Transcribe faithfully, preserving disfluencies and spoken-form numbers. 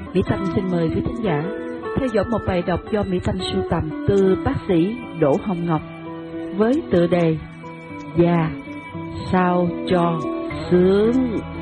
Mỹ Tâm xin mời quý thính giả theo dõi một bài đọc do Mỹ Tâm sưu tầm từ bác sĩ Đỗ Hồng Ngọc với tựa đề Già sao cho sướng.